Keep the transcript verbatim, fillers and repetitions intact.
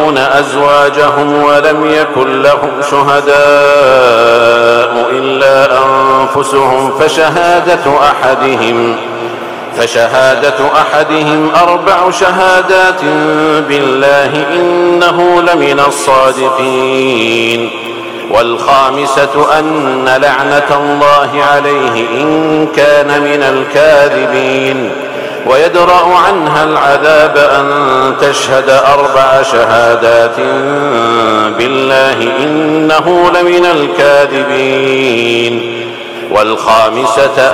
يرمون أزواجهم ولم يكن لهم شهداء إلا أنفسهم فشهادة أحدهم فشهادة أحدهم أربع شهادات بالله إنه لمن الصادقين. والخامسة أن لعنة الله عليه إن كان من الكاذبين. ويدرأ عنها العذاب أن تشهد أربع شهادات بالله إنه لمن الكاذبين. والخامسة